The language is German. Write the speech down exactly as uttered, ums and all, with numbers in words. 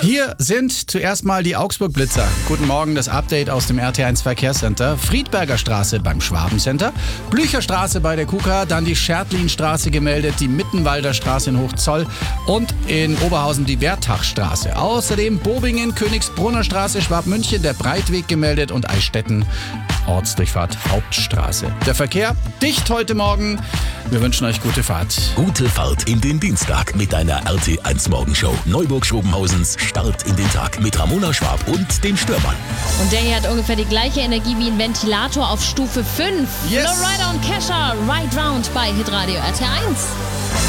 Hier sind zuerst mal die Augsburg-Blitzer. Guten Morgen, das Update aus dem R T eins Verkehrscenter. Friedberger Straße beim Schwabencenter, Blücherstraße bei der K U K A, dann die Schertlinstraße gemeldet, die Mittenwalder Straße in Hochzoll und in Oberhausen die Wertachstraße. Außerdem Bobingen, Königsbrunner Straße, Schwabmünchen, der Breitweg gemeldet und Eichstätten, Ortsdurchfahrt Hauptstraße. Der Verkehr dicht heute Morgen. Wir wünschen euch gute Fahrt. Gute Fahrt in den Dienstag mit deiner R T eins Morgenshow. Neuburg-Schobenhausens Start in den Tag mit Ramona Schwab und den Störmann. Und der hier hat ungefähr die gleiche Energie wie ein Ventilator auf Stufe fünf. Yes. Florida und Kesha, Right Round bei Hitradio R T eins.